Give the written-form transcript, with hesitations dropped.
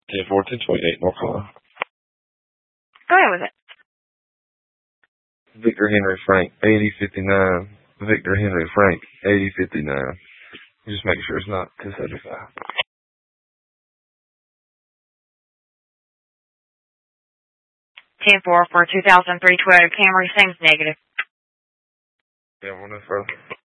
10-4, 1028, North Carolina. Go ahead with it. Victor Henry Frank, 8059. Victor Henry Frank, 8059. Just making sure it's not 275. 10-4 for 2003 Toyota Camry, seems negative. Yeah, we're no further.